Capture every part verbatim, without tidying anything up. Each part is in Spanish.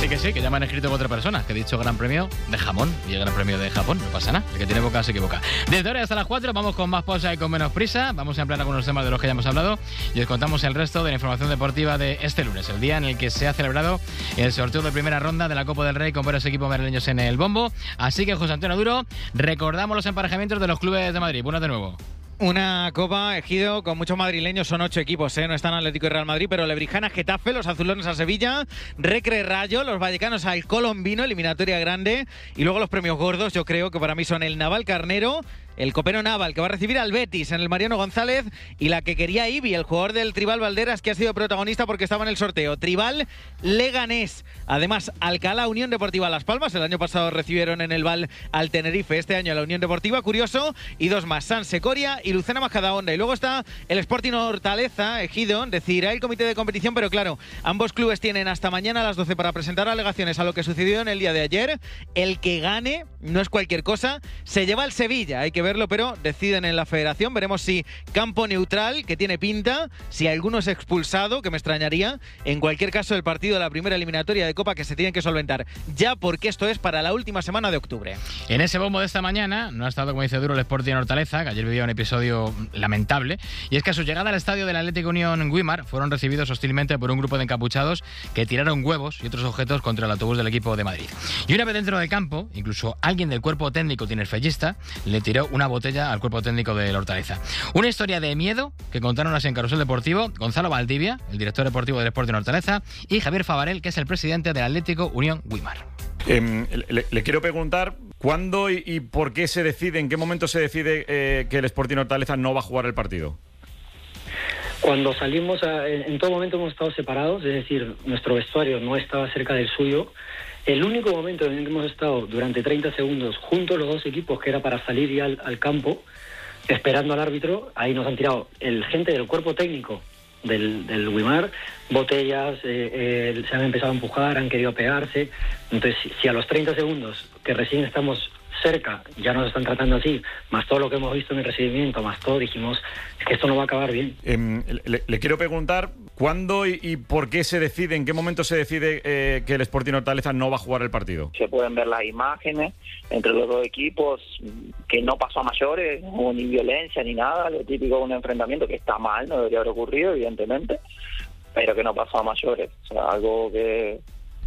que sí, que ya me han escrito otra persona, que he dicho Gran Premio de jamón y el Gran Premio de Japón, no pasa nada, el que tiene boca se equivoca. Desde ahora hasta las cuatro vamos con más pausa y con menos prisa, vamos a ampliar algunos temas de los que ya hemos hablado y os contamos el resto de la información deportiva de este lunes, el día en el que se ha celebrado el sorteo de primera ronda de la Copa del Rey con varios equipos madrileños en el bombo. Así que, José Antonio Duro, recordamos los emparejamientos de los clubes de Madrid. Buenas de nuevo. Una Copa, Ejido, con muchos madrileños, son ocho equipos, ¿eh? No están Atlético y Real Madrid, pero Lebrijana, Getafe, los azulones a Sevilla, Recre Rayo, los vallecanos al Colombino, eliminatoria grande, y luego los premios gordos, yo creo que para mí son el Naval Carnero, el Copero Naval, que va a recibir al Betis en el Mariano González, y la que quería Ibi, el jugador del Tribal Valderas, que ha sido protagonista porque estaba en el sorteo. Tribal Leganés. Además, Alcalá, Unión Deportiva Las Palmas. El año pasado recibieron en el Val al Tenerife, este año a la Unión Deportiva, curioso. Y dos más, San Secoria y Lucena Majadahonda. Y luego está el Sporting Hortaleza, Ejido, decidirá el comité de competición, pero claro, ambos clubes tienen hasta mañana a las doce para presentar alegaciones a lo que sucedió en el día de ayer. El que gane, no es cualquier cosa, se lleva al Sevilla. Hay que ver verlo, pero deciden en la federación. Veremos si campo neutral, que tiene pinta, si alguno es expulsado, que me extrañaría. En cualquier caso, el partido de la primera eliminatoria de Copa que se tienen que solventar ya, porque esto es para la última semana de octubre. En ese bombo de esta mañana no ha estado, como dice Duro, el Sporting Hortaleza, que ayer vivía un episodio lamentable, y es que a su llegada al estadio del Atlético Unión Güímar fueron recibidos hostilmente por un grupo de encapuchados que tiraron huevos y otros objetos contra el autobús del equipo de Madrid. Y una vez dentro del campo, incluso alguien del cuerpo técnico tinerfeyista le tiró una botella al cuerpo técnico del Hortaleza. Una historia de miedo que contaron así en Carrusel Deportivo Gonzalo Valdivia, el director deportivo del Sporting Hortaleza, y Javier Favarel, que es el presidente del Atlético Unión Güímar. Eh, le, le quiero preguntar cuándo y, y por qué se decide, en qué momento se decide eh, que el Sporting Hortaleza no va a jugar el partido. Cuando salimos, a, en todo momento hemos estado separados, es decir, nuestro vestuario no estaba cerca del suyo. El único momento en el que hemos estado durante treinta segundos juntos los dos equipos, que era para salir ya al, al campo, esperando al árbitro, ahí nos han tirado el gente del cuerpo técnico del, del Güímar, botellas, eh, eh, se han empezado a empujar, han querido pegarse. Entonces, si, si a los treinta segundos, que recién estamos cerca, ya nos están tratando así, más todo lo que hemos visto en el recibimiento, más todo, dijimos, es que esto no va a acabar bien. Eh, le, le quiero preguntar cuándo y, y por qué se decide, en qué momento se decide eh, que el Sporting Hortaleza no va a jugar el partido. Se pueden ver las imágenes entre los dos equipos, que no pasó a mayores, no hubo ni violencia ni nada, lo típico de un enfrentamiento que está mal, no debería haber ocurrido, evidentemente, pero que no pasó a mayores, o sea, algo que...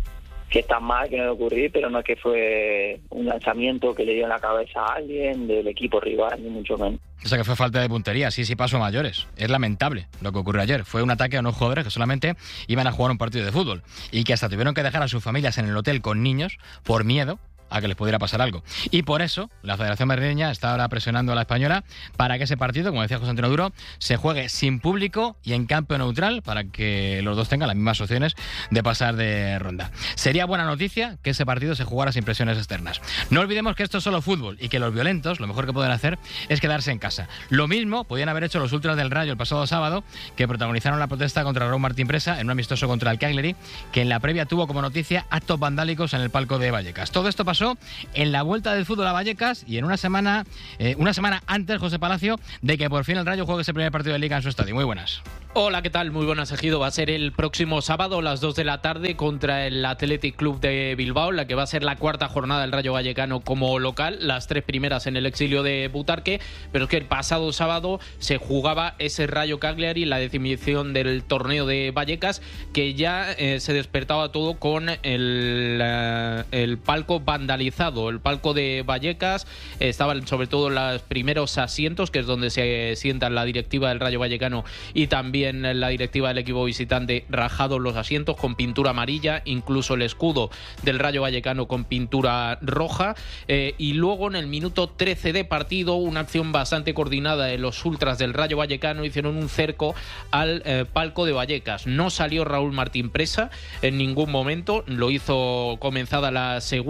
que está mal, que no debe ocurrir, pero no es que fue un lanzamiento que le dio en la cabeza a alguien del equipo rival, ni mucho menos. O sea, que fue falta de puntería, sí, sí pasó a mayores. Es lamentable lo que ocurrió ayer. Fue un ataque a unos jugadores que solamente iban a jugar un partido de fútbol y que hasta tuvieron que dejar a sus familias en el hotel con niños por miedo a que les pudiera pasar algo. Y por eso la Federación Madrileña está ahora presionando a la española para que ese partido, como decía José Antonio Duro, se juegue sin público y en campo neutral, para que los dos tengan las mismas opciones de pasar de ronda. Sería buena noticia que ese partido se jugara sin presiones externas. No olvidemos que esto es solo fútbol y que los violentos lo mejor que pueden hacer es quedarse en casa. Lo mismo podían haber hecho los ultras del Rayo el pasado sábado, que protagonizaron la protesta contra Raúl Martín Presa en un amistoso contra el Cagliari, que en la previa tuvo como noticia actos vandálicos en el palco de Vallecas. Todo esto pasó en la vuelta del fútbol a Vallecas y en una semana eh, una semana antes, José Palacio, de que por fin el Rayo juegue ese primer partido de Liga en su estadio. Muy buenas. Hola, ¿qué tal? Muy buenas, Ejido. Va a ser el próximo sábado a las dos de la tarde contra el Athletic Club de Bilbao, la que va a ser la cuarta jornada del Rayo Vallecano como local, las tres primeras en el exilio de Butarque, pero es que el pasado sábado se jugaba ese Rayo Cagliari, la definición del torneo de Vallecas, que ya eh, se despertaba todo con el, uh, el palco vandalizado. El palco de Vallecas eh, estaban sobre todo los primeros asientos, que es donde se sientan la directiva del Rayo Vallecano y también en la directiva del equipo visitante, rajados los asientos con pintura amarilla, incluso el escudo del Rayo Vallecano con pintura roja, eh, y luego en el minuto trece de partido, una acción bastante coordinada de los ultras del Rayo Vallecano, hicieron un cerco al eh, palco de Vallecas. No salió Raúl Martín Presa en ningún momento, lo hizo comenzada la segunda mitad,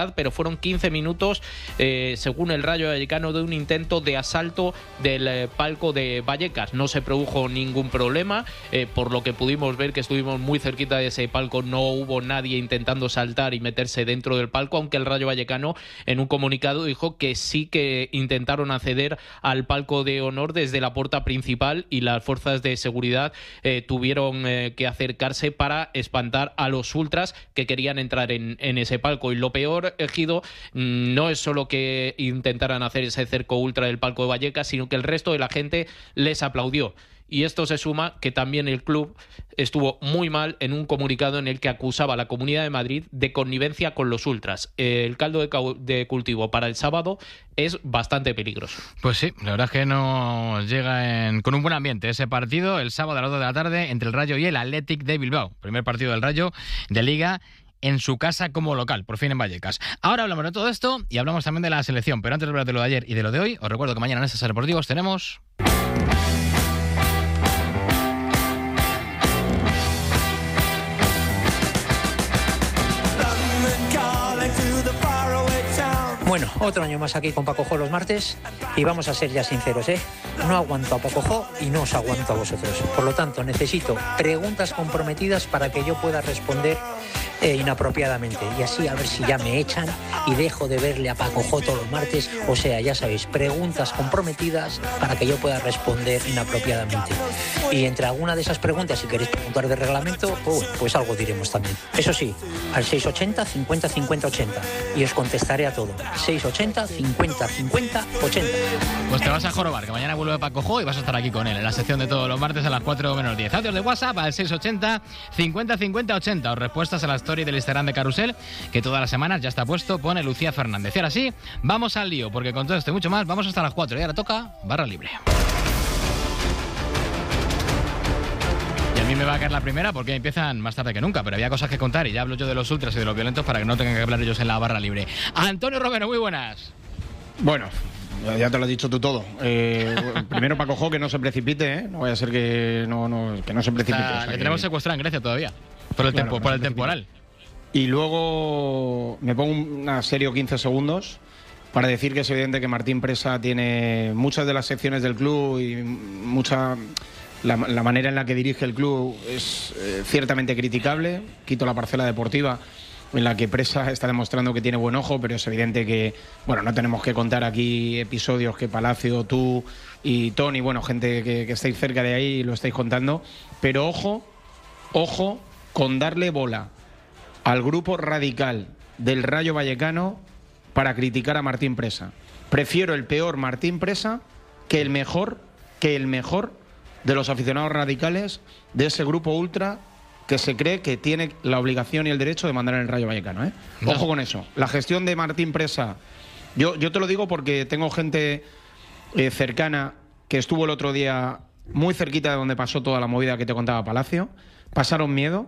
seguridad, pero fueron quince minutos, eh, según el Rayo Vallecano, de un intento de asalto del eh, palco de Vallecas. No se produjo ningún problema, eh, por lo que pudimos ver que estuvimos muy cerquita de ese palco, no hubo nadie intentando saltar y meterse dentro del palco, aunque el Rayo Vallecano en un comunicado dijo que sí que intentaron acceder al palco de honor desde la puerta principal y las fuerzas de seguridad eh, tuvieron eh, que acercarse para espantar a los ultras que querían entrar en, en ese palco. Y lo peor, Ejido, no es solo que intentaran hacer ese cerco ultra del palco de Vallecas, sino que el resto de la gente les aplaudió. Y esto se suma que también el club estuvo muy mal en un comunicado en el que acusaba a la Comunidad de Madrid de connivencia con los ultras. El caldo de, de cultivo para el sábado es bastante peligroso. Pues sí, la verdad es que nos llega en, con un buen ambiente ese partido el sábado a las dos de la tarde entre el Rayo y el Athletic de Bilbao. Primer partido del Rayo de Liga en su casa como local, por fin en Vallecas. Ahora hablamos de todo esto y hablamos también de la selección, pero antes de hablar de lo de ayer y de lo de hoy, os recuerdo que mañana en estos deportivos tenemos... Bueno, otro año más aquí con Paco Jo los martes y vamos a ser ya sinceros, ¿eh? No aguanto a Paco Jo y no os aguanto a vosotros. Por lo tanto, necesito preguntas comprometidas para que yo pueda responder eh, inapropiadamente. Y así a ver si ya me echan y dejo de verle a Paco Jo todos los martes. O sea, ya sabéis, preguntas comprometidas para que yo pueda responder inapropiadamente. Y entre alguna de esas preguntas, si queréis preguntar de reglamento, uh, pues algo diremos también. Eso sí, al seis ochenta, cincuenta, cincuenta, ochenta. Y os contestaré a todo. seis ochenta, cincuenta, cincuenta, ochenta. Pues te vas a jorobar, que mañana vuelve Paco Jo y vas a estar aquí con él en la sección de todos los martes a las cuatro menos diez. Audios de WhatsApp al seis ochenta, cincuenta, cincuenta, ochenta. O respuestas a la story del Instagram de Carrusel, que todas las semanas ya está puesto, pone Lucía Fernández. Y ahora sí, vamos al lío, porque con todo esto y mucho más, vamos hasta las cuatro. Y ahora toca barra libre. Y a mí me va a caer la primera porque empiezan más tarde que nunca, pero había cosas que contar y ya hablo yo de los ultras y de los violentos para que no tengan que hablar ellos en la barra libre. Antonio Romero, muy buenas. Bueno, ya te lo has dicho tú todo. Eh, primero Paco Jo, que no se precipite, ¿eh? No vaya a ser que no, no, que no se precipite. O sea, o sea, que que tenemos secuestrado en Grecia todavía, por el, Claro, tempo, no por se el temporal. Y luego me pongo una serie quince segundos para decir que es evidente que Martín Presa tiene muchas de las secciones del club y mucha... La, la manera en la que dirige el club es eh, ciertamente criticable. Quito la parcela deportiva en la que Presa está demostrando que tiene buen ojo, pero es evidente que, bueno, no tenemos que contar aquí episodios que Palacio, tú y Tony, bueno, gente que, que estáis cerca de ahí lo estáis contando, pero ojo, ojo con darle bola al grupo radical del Rayo Vallecano para criticar a Martín Presa. Prefiero el peor Martín Presa que el mejor, que el mejor de los aficionados radicales de ese grupo ultra que se cree que tiene la obligación y el derecho de mandar en el Rayo Vallecano, ¿eh? No. Ojo con eso. La gestión de Martín Presa, yo, yo te lo digo porque tengo gente eh, cercana que estuvo el otro día muy cerquita de donde pasó toda la movida que te contaba Palacio. Pasaron miedo.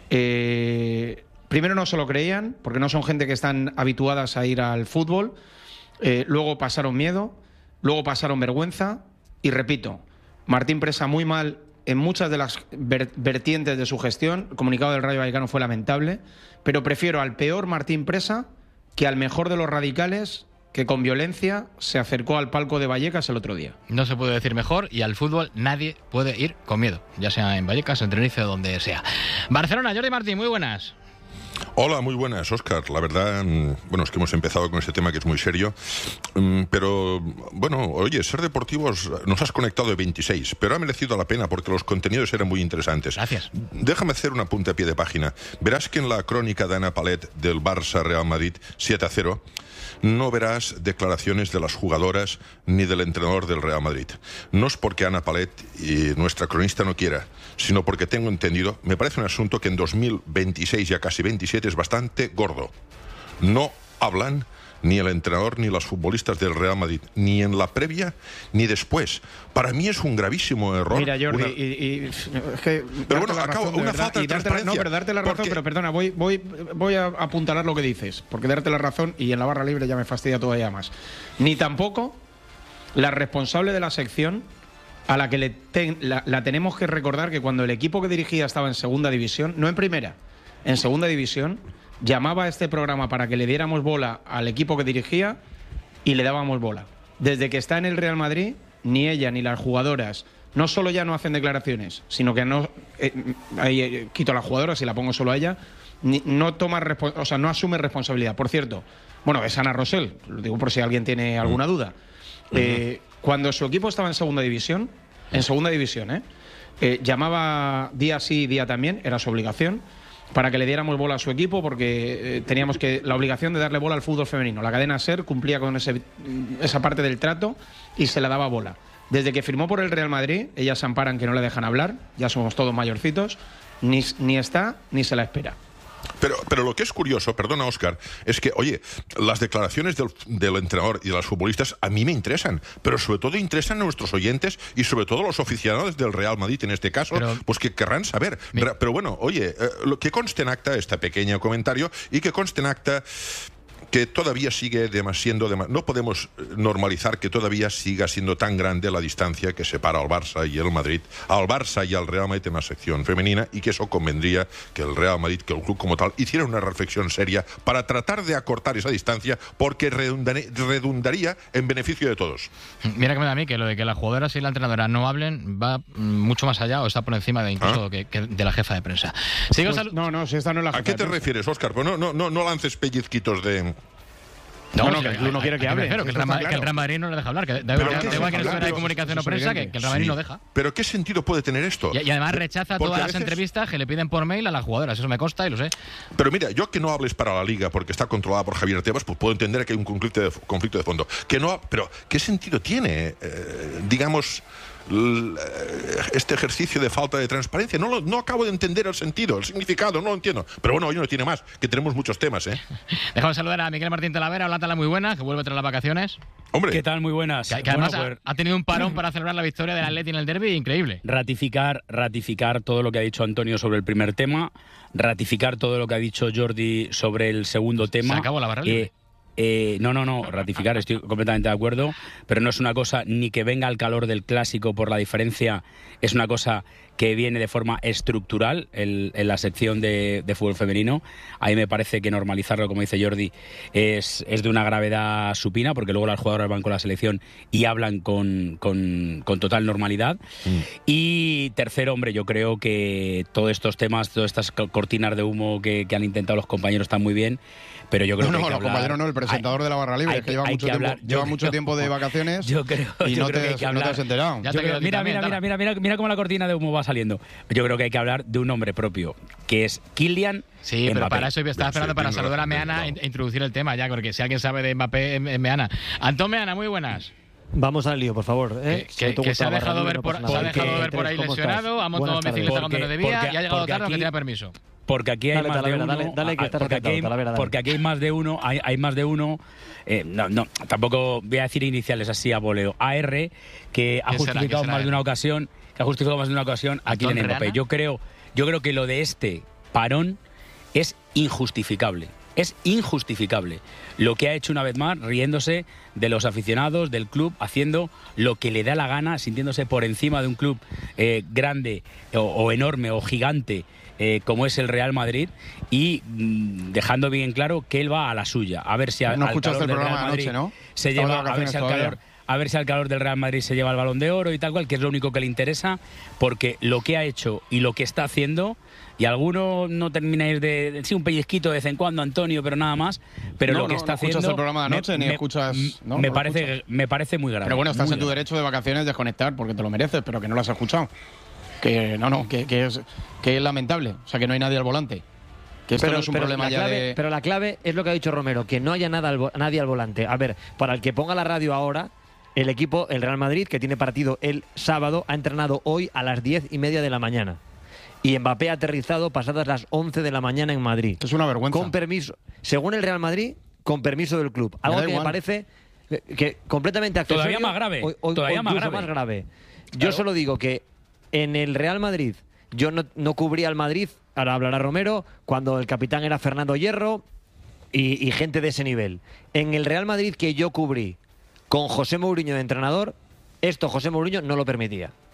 Eh, primero no se lo creían, porque no son gente que están habituadas a ir al fútbol. Eh, luego pasaron miedo, luego pasaron vergüenza. Y repito, Martín Presa muy mal en muchas de las ver- vertientes de su gestión. El comunicado del Rayo Vallecano fue lamentable, pero prefiero al peor Martín Presa que al mejor de los radicales que con violencia se acercó al palco de Vallecas el otro día. No se puede decir mejor, y al fútbol nadie puede ir con miedo, ya sea en Vallecas, en Tenerife o donde sea. Barcelona, Jordi Martín, muy buenas. Hola, muy buenas, Óscar. La verdad, bueno, es que hemos empezado con este tema que es muy serio, pero, bueno, oye, Ser Deportivos nos has conectado de veintiséis, pero ha merecido la pena porque los contenidos eran muy interesantes. Gracias. Déjame hacer un apunte a pie de página. Verás que en la crónica de Ana Palet del Barça Real Madrid siete a cero, no verás declaraciones de las jugadoras ni del entrenador del Real Madrid. No es porque Ana Palet y nuestra cronista no quiera, sino porque tengo entendido, me parece un asunto que en dos mil veintiséis, ya casi veintisiete, es bastante gordo. No hablan ni el entrenador ni los futbolistas del Real Madrid, ni en la previa ni después. Para mí es un gravísimo error. Mira, Jordi, una... y, y, es que pero bueno, acabo, razón, una verdad, falta de y darte la, transparencia. no, pero darte la razón, porque... pero perdona, voy, voy, voy a apuntalar lo que dices, porque darte la razón y en la barra libre ya me fastidia todavía más. Ni tampoco la responsable de la sección, a la que le ten, la, la tenemos que recordar que cuando el equipo que dirigía estaba en segunda división, no en primera, en segunda división, llamaba a este programa para que le diéramos bola al equipo que dirigía y le dábamos bola. Desde que está en el Real Madrid, ni ella ni las jugadoras no solo ya no hacen declaraciones, sino que no eh, ahí, eh, quito a las jugadoras y la pongo solo a ella, ni, no toma o sea, no asume responsabilidad. Por cierto, bueno, es Ana Rosell, lo digo por si alguien tiene alguna duda. Eh, uh-huh. Cuando su equipo estaba en segunda división, en segunda división, ¿eh? Eh, llamaba día sí, día también, era su obligación, para que le diéramos bola a su equipo, porque eh, teníamos que la obligación de darle bola al fútbol femenino. La cadena SER cumplía con ese, esa parte del trato y se la daba bola. Desde que firmó por el Real Madrid, ellas se amparan que no le dejan hablar, ya somos todos mayorcitos, ni, ni está ni se la espera. Pero, pero lo que es curioso, perdona Óscar, es que, oye, las declaraciones del, del entrenador y de los futbolistas a mí me interesan, pero sobre todo interesan a nuestros oyentes y sobre todo a los aficionados del Real Madrid en este caso, pero, pues que querrán saber. Mi... Pero, pero bueno, oye, eh, lo que conste en acta, este pequeño comentario, y que conste en acta que todavía sigue demasiado, no podemos normalizar que todavía siga siendo tan grande la distancia que separa al Barça y el Madrid, al Barça y al Real Madrid en la sección femenina, y que eso convendría que el Real Madrid, que el club como tal, hiciera una reflexión seria para tratar de acortar esa distancia, porque redundaría en beneficio de todos. Mira que me da a mí que lo de que las jugadoras y la entrenadora no hablen va mucho más allá o está por encima de incluso ¿Ah? que, que de la jefa de prensa. Pues, no, no, si esta no es la jefa ¿A qué te refieres, Óscar? Pues no, no, no, no lances pellizquitos de... No, no, no, que el club no quiere que hable. Refiero, que, el Real, claro. que el Real Madrid no le deja hablar. Que da igual que, que no de comunicación o prensa, que, que el Real Madrid sí. no deja. Pero ¿qué sentido puede tener esto? Y, y además rechaza porque todas las veces... entrevistas que le piden por mail a las jugadoras. Eso me consta y lo sé. Pero mira, yo que no hables para la Liga porque está controlada por Javier Tebas, pues puedo entender que hay un conflicto de, conflicto de fondo. Que no, pero ¿qué sentido tiene, eh, digamos... este ejercicio de falta de transparencia? No, lo, no acabo de entender el sentido, el significado, no lo entiendo. Pero bueno, hoy no tiene más, que tenemos muchos temas, ¿eh? Dejamos saludar a Miguel Martín Talavera. Hola, Tala, muy buena, que vuelve tras las vacaciones. Hombre. ¿Qué tal? Muy buenas. Que, que además bueno, pues, ha, ha tenido un parón para celebrar la victoria del Atleti en el derbi, increíble. Ratificar, ratificar todo lo que ha dicho Antonio sobre el primer tema, ratificar todo lo que ha dicho Jordi sobre el segundo tema. Se acabó la barra libre. Eh, Eh, no, no, no, ratificar, estoy completamente de acuerdo, pero no es una cosa ni que venga al calor del clásico por la diferencia, es una cosa que viene de forma estructural en, en la sección de, de fútbol femenino. A mí me parece que normalizarlo, como dice Jordi, es, es de una gravedad supina, porque luego las jugadoras van con la selección y hablan con, con, con total normalidad. Mm. Y tercero, hombre, yo creo que todos estos temas, todas estas cortinas de humo que, que han intentado los compañeros están muy bien, pero yo creo no, que no, los hablar, compañeros no, el presentador hay, de la barra libre, que, que lleva, mucho, que hablar, tiempo, lleva creo, mucho tiempo de vacaciones yo creo, y yo no, creo te, que hay que no te has enterado. Yo creo, mira, mira, mira, mira, mira, mira, mira cómo la cortina de humo va saliendo. Yo creo que hay que hablar de un nombre propio, que es Kylian Sí, Mbappé. Pero para eso estaba esperando para saludar a Meana e introducir el tema ya, porque si alguien sabe de Mbappé, es Meana. Antón Meana, muy buenas. Vamos al lío, por favor. ¿eh? Que, que, que se ha dejado ver por, se ha dejado ver por ahí lesionado, ha montado bicicleta cuando no debía y ha llegado tarde aunque tenía permiso. Porque aquí hay dale, más Talavera, de uno. Dale, dale, que está porque, aquí hay, Talavera, porque aquí hay más de uno. Hay, hay más de uno. Eh, no, no, tampoco voy a decir iniciales así a voleo. A R, que ha justificado más de una ocasión, que ha justificado más de una ocasión a Kylian Mbappé. Yo creo, yo creo que lo de este parón es injustificable. Es injustificable lo que ha hecho una vez más, riéndose de los aficionados, del club, haciendo lo que le da la gana, sintiéndose por encima de un club eh, grande o, o enorme o gigante eh, como es el Real Madrid y mmm, dejando bien claro que él va a la suya. A ver si a, no al escuchaste calor el del programa Real Madrid anoche, ¿no? se lleva, a ver si al calor... A ver si al calor del Real Madrid se lleva el Balón de Oro y tal cual, que es lo único que le interesa, porque lo que ha hecho y lo que está haciendo, y algunos no termináis de... de sí, un pellizquito de vez en cuando, Antonio, pero nada más, pero no, lo que no, está no haciendo... escuchas el programa de anoche, me, ni escuchas... No, me, no parece, escuchas. me parece muy grave. Pero bueno, estás en tu grave. derecho de vacaciones de desconectar, porque te lo mereces, pero que no lo has escuchado. Que no, no, que, que, es, que es lamentable, o sea, que no hay nadie al volante. Que esto pero, no es un pero problema la ya clave, de... Pero la clave es lo que ha dicho Romero, que no haya nada al, nadie al volante. A ver, para el que ponga la radio ahora... El equipo, el Real Madrid, que tiene partido el sábado, ha entrenado hoy a las diez y media de la mañana. Y Mbappé ha aterrizado pasadas las once de la mañana en Madrid. Es una vergüenza. Con permiso, según el Real Madrid, con permiso del club. Algo me que igual. me parece que completamente accesorio. Todavía más grave. O, o, Todavía o más incluso grave. más grave. Yo Claro. solo digo que en el Real Madrid, yo no, no cubría al Madrid, ahora hablará Romero, cuando el capitán era Fernando Hierro y, y gente de ese nivel. En el Real Madrid que yo cubrí con José Mourinho de entrenador, esto José Mourinho no lo permitía.